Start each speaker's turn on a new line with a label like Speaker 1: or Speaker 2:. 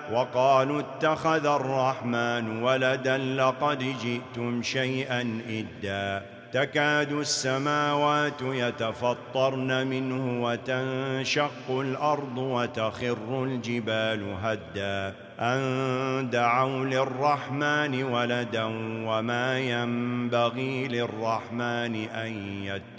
Speaker 1: وقالوا اتخذ الرحمن ولدا لقد جئتم شيئا إدا تكاد السماوات يتفطرن منه وتنشق الأرض وتخر الجبال هدا أن دعوا للرحمن ولدا وما ينبغي للرحمن أن يتخذ